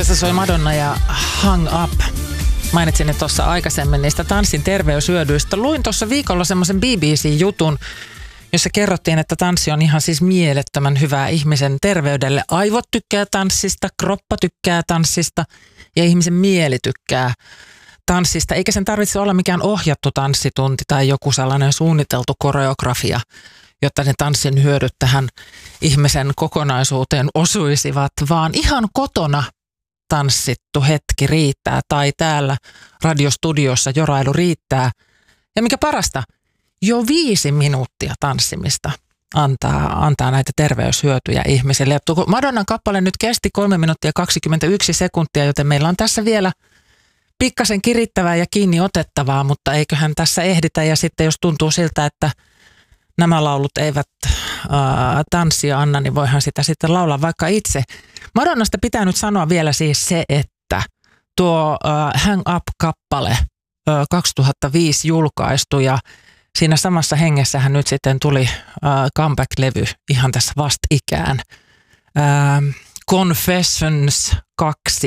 Tässä soi Madonna ja Hung Up. Mainitsin ne tuossa aikaisemmin niistä tanssin terveyshyödyistä. Luin tuossa viikolla semmoisen BBC-jutun, jossa kerrottiin, että tanssi on ihan siis mielettömän hyvää ihmisen terveydelle. Aivot tykkää tanssista, kroppa tykkää tanssista ja ihmisen mieli tykkää tanssista. Eikä sen tarvitse olla mikään ohjattu tanssitunti tai joku sellainen suunniteltu koreografia, jotta ne tanssin hyödyt tähän ihmisen kokonaisuuteen osuisivat, vaan ihan kotona tanssittu hetki riittää tai täällä radiostudiossa jorailu riittää. Ja mikä parasta, jo 5 minuuttia tanssimista antaa näitä terveyshyötyjä ihmisille. Ja Madonnan kappale nyt kesti 3 minuuttia 21 sekuntia, joten meillä on tässä vielä pikkasen kirittävää ja kiinni otettavaa, mutta eiköhän tässä ehditä. Ja sitten jos tuntuu siltä, että nämä laulut eivät tanssia anna, niin voihan sitä sitten laulaa vaikka itse. Madonnasta pitää nyt sanoa vielä siis se, että tuo Hang Up-kappale 2005 julkaistu ja siinä samassa hengessähän nyt sitten tuli comeback-levy ihan tässä vastikään. Confessions 2